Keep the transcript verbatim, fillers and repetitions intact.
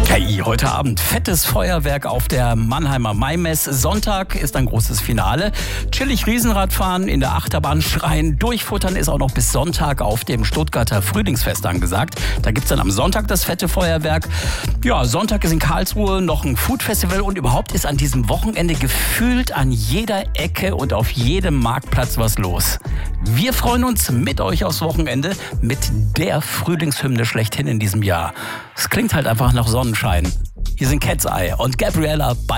Hey, heute Abend fettes Feuerwerk auf der Mannheimer Maimess. Sonntag ist ein großes Finale. Chillig Riesenradfahren, in der Achterbahn schreien, durchfuttern ist auch noch bis Sonntag auf dem Stuttgarter Frühlingsfest angesagt. Da gibt's dann am Sonntag das fette Feuerwerk. Ja, Sonntag ist in Karlsruhe noch ein Foodfestival und überhaupt ist an diesem Wochenende gefühlt an jeder Ecke und auf jedem Marktplatz was los. Wir freuen uns mit euch aufs Wochenende mit der Frühlingshymne schlechthin in diesem Jahr. Es klingt halt einfach nach Sonnenschein. Hier sind Cat's Eye und Gabriella bei